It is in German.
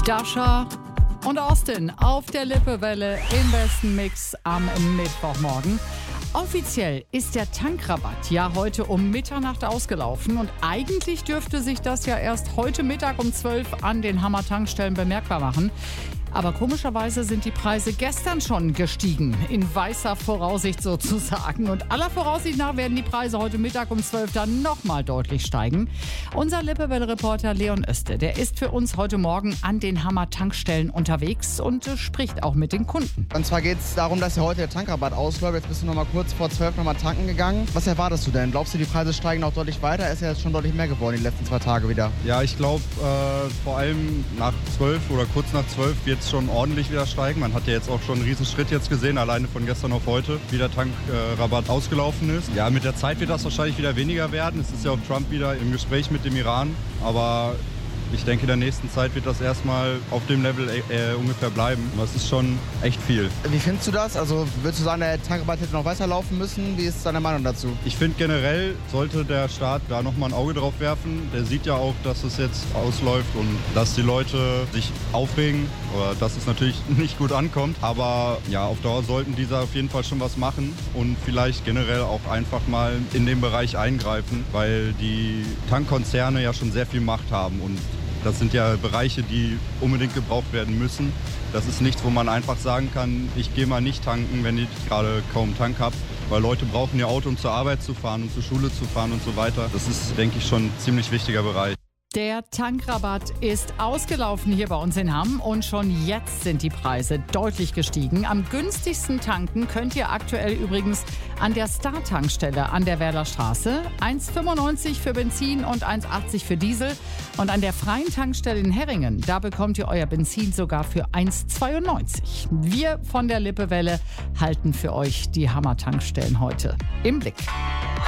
Dasha und Austin auf der Lippewelle im besten Mix am Mittwochmorgen. Offiziell ist der Tankrabatt ja heute um Mitternacht ausgelaufen und eigentlich dürfte sich das ja erst heute Mittag um 12 an den Hammer-Tankstellen bemerkbar machen. Aber komischerweise sind die Preise gestern schon gestiegen, in weißer Voraussicht sozusagen. Und aller Voraussicht nach werden die Preise heute Mittag um 12 dann nochmal deutlich steigen. Unser Lippewelle-Reporter Leon Oeste, der ist für uns heute Morgen an den Hammer-Tankstellen unterwegs und spricht auch mit den Kunden. Und zwar geht es darum, dass ja heute der Tankrabatt ausläuft. Jetzt bist du noch mal kurz vor 12 nochmal tanken gegangen. Was erwartest du denn? Glaubst du, die Preise steigen auch deutlich weiter? Ist ja jetzt schon deutlich mehr geworden die letzten 2 Tage wieder. Ja, ich glaube, vor allem nach 12 oder kurz nach 12 wird es schon ordentlich wieder steigen. Man hat ja jetzt auch schon einen riesen Schritt jetzt gesehen, alleine von gestern auf heute, wie der Tankrabatt ausgelaufen ist. Ja, mit der Zeit wird das wahrscheinlich wieder weniger werden. Es ist ja auch Trump wieder im Gespräch mit dem Iran, aber ich denke, in der nächsten Zeit wird das erstmal auf dem Level ungefähr bleiben. Das ist schon echt viel. Wie findest du das? Also würdest du sagen, der Tankrabatt hätte noch weiterlaufen müssen? Wie ist deine Meinung dazu? Ich finde generell sollte der Staat da nochmal ein Auge drauf werfen. Der sieht ja auch, dass es jetzt ausläuft und dass die Leute sich aufregen oder dass es natürlich nicht gut ankommt. Aber ja, auf Dauer sollten diese auf jeden Fall schon was machen und vielleicht generell auch einfach mal in den Bereich eingreifen, weil die Tankkonzerne ja schon sehr viel Macht haben und das sind ja Bereiche, die unbedingt gebraucht werden müssen. Das ist nichts, wo man einfach sagen kann, ich gehe mal nicht tanken, wenn ich gerade kaum Tank habe. Weil Leute brauchen ihr Auto, um zur Arbeit zu fahren und zur Schule zu fahren und so weiter. Das ist, denke ich, schon ein ziemlich wichtiger Bereich. Der Tankrabatt ist ausgelaufen hier bei uns in Hamm und schon jetzt sind die Preise deutlich gestiegen. Am günstigsten tanken könnt ihr aktuell übrigens an der Star-Tankstelle an der Werler Straße. 1,95 für Benzin und 1,80 für Diesel. Und an der freien Tankstelle in Herringen, da bekommt ihr euer Benzin sogar für 1,92. Wir von der Lippewelle halten für euch die Hammer-Tankstellen heute im Blick.